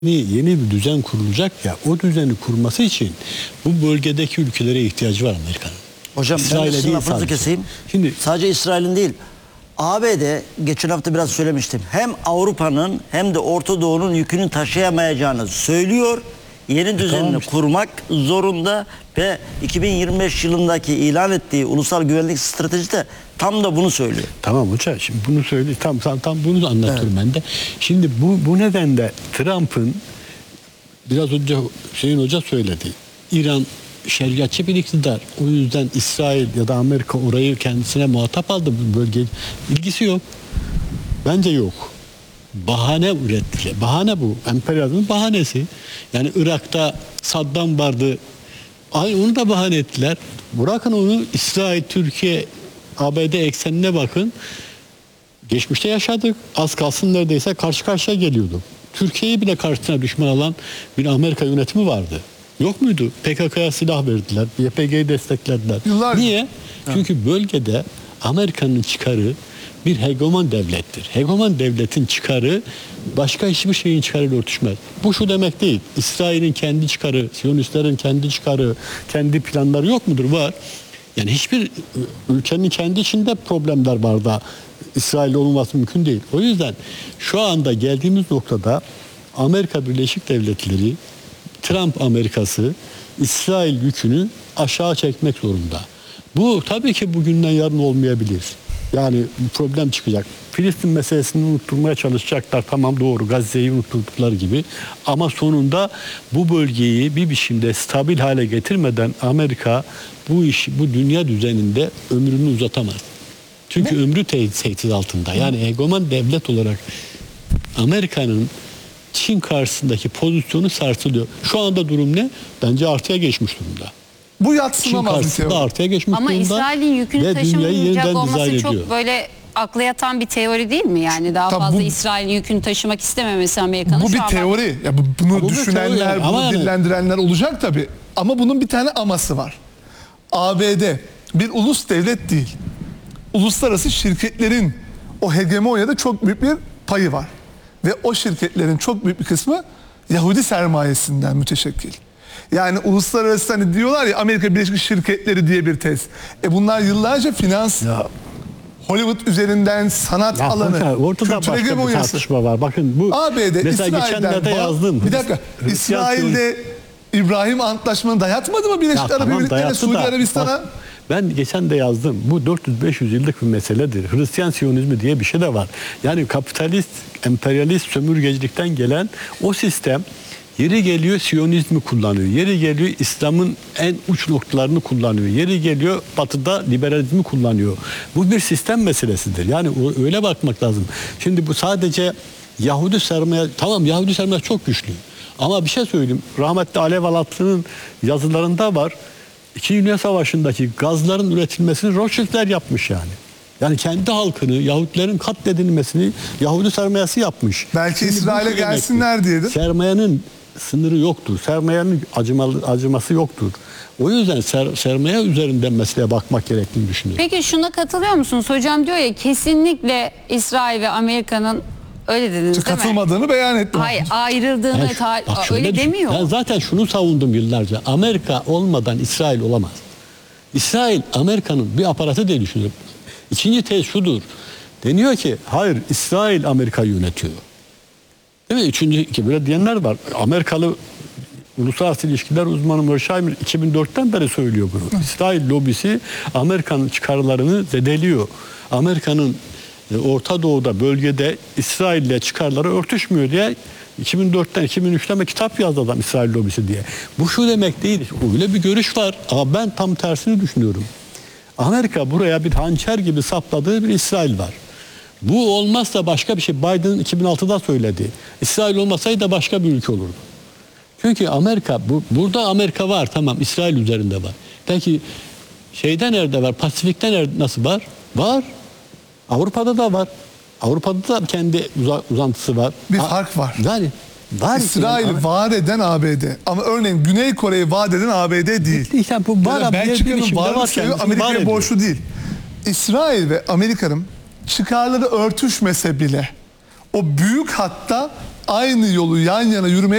Yeni bir düzen kurulacak ya, o düzeni kurması için bu bölgedeki ülkelere ihtiyacı var Amerika'nın. Hocam ben de sizin lafınızı keseyim. Şimdi sadece İsrail'in değil, ABD geçen hafta biraz söylemiştim. Hem Avrupa'nın hem de Orta Doğu'nun yükünü taşıyamayacağını söylüyor. Yeni düzenini kurmak zorunda ve 2025 yılındaki ilan ettiği ulusal güvenlik stratejisi de tam da bunu söylüyor. Tamam hocam, şimdi bunu söyle, tam bunu anlatıyorum ben de. Şimdi bu nedenle Trump'ın, biraz önce Hüseyin Hoca söyledi, İran şeriatçı bir iktidar. O yüzden İsrail ya da Amerika orayı kendisine muhatap aldı, bu bölge ilgisi yok. Bence yok. Bahane ürettiler. Bahane bu. Emperyalizmin bahanesi. Yani Irak'ta Saddam vardı. Onu da bahane ettiler. Bırakın onu, İsrail, Türkiye, ABD eksenine bakın. Geçmişte yaşadık. Az kalsın neredeyse karşı karşıya geliyorduk. Türkiye'yi bile karşısına düşman alan bir Amerika yönetimi vardı. Yok muydu? PKK'ya silah verdiler. YPG'yi desteklediler. Niye? Çünkü bölgede Amerika'nın çıkarı bir hegemon devlettir. Hegemon devletin çıkarı başka hiçbir şeyin çıkarıyla örtüşmez. Bu şu demek değil. İsrail'in kendi çıkarı, Siyonistlerin kendi çıkarı, kendi planları yok mudur? Var. Yani hiçbir ülkenin kendi içinde problemler var da İsrail olması mümkün değil. O yüzden şu anda geldiğimiz noktada Amerika Birleşik Devletleri, Trump Amerikası İsrail yükünü aşağı çekmek zorunda. Bu tabii ki bugünden yarın olmayabilir. Yani problem çıkacak. Filistin meselesini unutturmaya çalışacaklar. Tamam, doğru, Gazze'yi unutturdukları gibi. Ama sonunda bu bölgeyi bir biçimde stabil hale getirmeden Amerika bu dünya düzeninde ömrünü uzatamaz. Çünkü ömrü tehdit altında. Yani hegemon devlet olarak Amerika'nın Çin karşısındaki pozisyonu sarsılıyor. Şu anda durum ne? Bence artıya geçmiş durumda. Bu yadsınamaz bir teori. Artıya geçmiş ama durumda. İsrail'in yükünü taşımayacak olması çok böyle akla yatan bir teori değil mi? Yani daha fazla İsrail'in yükünü taşımak istememesi Amerika'nın. Bu bir teori. Ya bunu düşünenler, bunu dillendirenler olacak tabii. Ama bunun bir tane aması var. ABD bir ulus devlet değil. Uluslararası şirketlerin o hegemonyada çok büyük bir payı var. Ve o şirketlerin çok büyük bir kısmı Yahudi sermayesinden müteşekkil. Yani uluslararası, hani diyorlar ya, Amerika Birleşik Şirketleri diye bir tez. Bunlar yıllarca finans, Hollywood üzerinden sanat alanı, ortada başka bir tartışma var. Bakın bu ABD, mesela geçenlerde yazdım. Bir dakika, İsrail'de İbrahim Antlaşmanı dayatmadı mı Birleşik Arap Emirlikleri'ne, Suudi Arabistan'a? Ben geçen de yazdım. Bu 400-500 yıllık bir meseledir. Hristiyan Siyonizmi diye bir şey de var. Yani kapitalist, emperyalist sömürgecilikten gelen o sistem yeri geliyor Siyonizmi kullanıyor. Yeri geliyor İslam'ın en uç noktalarını kullanıyor. Yeri geliyor Batı'da liberalizmi kullanıyor. Bu bir sistem meselesidir. Yani öyle bakmak lazım. Şimdi bu sadece Yahudi sermaye, tamam, Yahudi sermaye çok güçlü. Ama bir şey söyleyeyim. Rahmetli Alev Alatlı'nın yazılarında var. İkinci Dünya Savaşı'ndaki gazların üretilmesini Rothschild'ler yapmış yani. Yani kendi halkını, Yahudilerin katledilmesini Yahudi sermayesi yapmış. Belki İsrail'e gelsinler diyedir. Sermayenin sınırı yoktur. Sermayenin acıması yoktur. O yüzden sermaye üzerinden meseleye bakmak gerektiğini düşünüyorum. Peki şuna katılıyor musunuz? Hocam diyor ya, kesinlikle İsrail ve Amerika'nın, öyle dediniz değil mi? Katılmadığını beyan etti. Hayır, ayrıldığını öyle demiyor. Ben zaten şunu savundum yıllarca. Amerika olmadan İsrail olamaz. İsrail Amerika'nın bir aparatı diye düşünüyorum. İkinci tez şudur. Deniyor ki hayır, İsrail Amerika'yı yönetiyor. Değil mi? Üçüncü ki böyle diyenler var. Amerikalı uluslararası ilişkiler uzmanı Mersheimer 2004'ten beri söylüyor bunu. İsrail lobisi Amerika'nın çıkarlarını zedeliyor. Amerika'nın Orta Doğu'da, bölgede İsrail'le çıkarları örtüşmüyor diye 2004'ten 2003'ten bir kitap yazdı adam, İsrail lobisi diye. Bu şu demek değil. Öyle bir görüş var. Ama ben tam tersini düşünüyorum. Amerika buraya bir hançer gibi sapladığı bir İsrail var. Bu olmazsa başka bir şey. Biden 2006'da söyledi. İsrail olmasaydı da başka bir ülke olurdu. Çünkü Amerika, burada Amerika var, tamam, İsrail üzerinde var. Peki şeyde nerede var? Pasifik'te nasıl var? Var. Avrupa'da da var. Avrupa'da da kendi uzantısı var. Bir fark var. Yani var. İsrail'i var eden ABD. Ama örneğin Güney Kore'yi var eden ABD değil. İşte bu var. Belçika'nın varlık sebebi Amerika'ya borçlu değil. İsrail ve Amerika'nın çıkarları örtüşmese bile o büyük hatta aynı yolu yan yana yürümeye